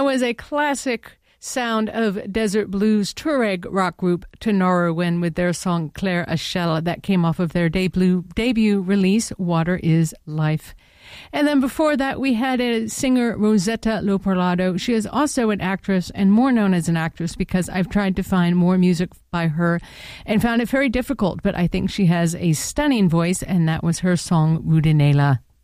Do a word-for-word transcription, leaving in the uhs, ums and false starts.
was a classic sound of desert blues Tuareg rock group Tinariwen with their song Claire Achelle that came off of their debut, debut release, Water is Life. And then before that, we had a singer, Rosetta Loparlado. She is also an actress and more known as an actress because I've tried to find more music by her and found it very difficult, but I think she has a stunning voice, and that was her song, Rudinela.